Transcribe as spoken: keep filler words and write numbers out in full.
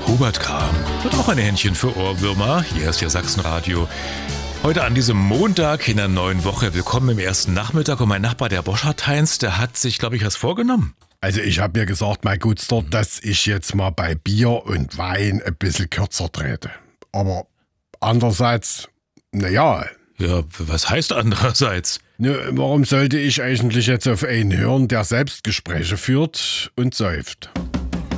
Hubert K. hat auch ein Händchen für Ohrwürmer. Hier ist ja Sachsenradio. Heute an diesem Montag in der neuen Woche. Willkommen im ersten Nachmittag. Und mein Nachbar, der Boschardt-Heinz, der hat sich, glaube ich, was vorgenommen. Also ich habe mir gesagt, mein Gutster, dass ich jetzt mal bei Bier und Wein ein bisschen kürzer trete. Aber andererseits, naja. Ja, was heißt andererseits? Ne, warum sollte ich eigentlich jetzt auf einen hören, der Selbstgespräche führt und säuft?